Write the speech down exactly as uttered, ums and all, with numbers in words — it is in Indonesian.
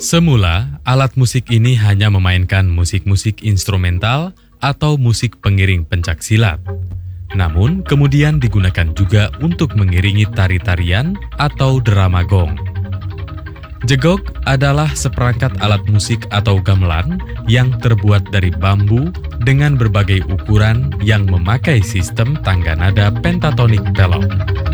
Semula, alat musik ini hanya memainkan musik-musik instrumental atau musik pengiring pencaksilat. Namun, kemudian digunakan juga untuk mengiringi tari-tarian atau drama gong. Jegok adalah seperangkat alat musik atau gamelan yang terbuat dari bambu dengan berbagai ukuran yang memakai sistem tangga nada pentatonik belok.